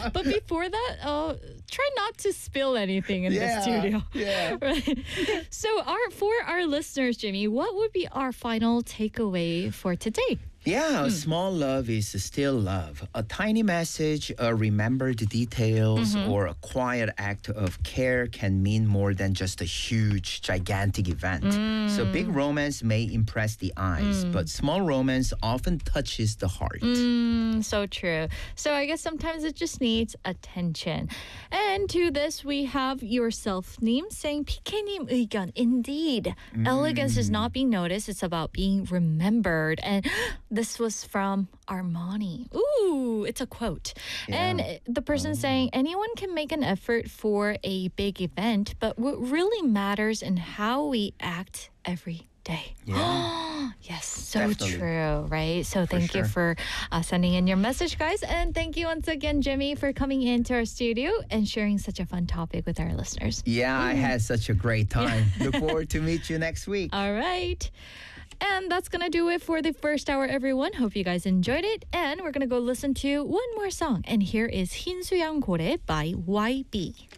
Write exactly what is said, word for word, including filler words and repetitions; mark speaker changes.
Speaker 1: But before that, uh, try not to spill anything in
Speaker 2: Yeah,
Speaker 1: the studio.
Speaker 2: yeah.
Speaker 1: Right. So, our for our listeners, Jimmy, what would be our final takeaway for today?
Speaker 2: Yeah, small love is still love. A tiny message, a remembered details, or a quiet act of care can mean more than just a huge, gigantic event. So big romance may impress the eyes, but small romance often touches the heart.
Speaker 1: Mm, so true. So I guess sometimes it just needs attention. And to this, we have your self-name saying, 피케님 의견. Indeed. Elegance is not being noticed. It's about being remembered. And this was from Armani. Ooh, it's a quote. And the person saying, anyone can make an effort for a big event, but what really matters in how we act every day.
Speaker 2: Yeah.
Speaker 1: Yes, so
Speaker 2: Definitely.
Speaker 1: true, right? So thank you
Speaker 2: sure.
Speaker 1: for uh, sending in your message, guys. And thank you once again, Jimmy, for coming into our studio and sharing such a fun topic with our listeners.
Speaker 2: Yeah, I had such a great time. Look forward to meet you next week.
Speaker 1: All right. And that's going to do it for the first hour, everyone. Hope you guys enjoyed it. And we're going to go listen to one more song. And here is 흰 수염 고래 by Y B.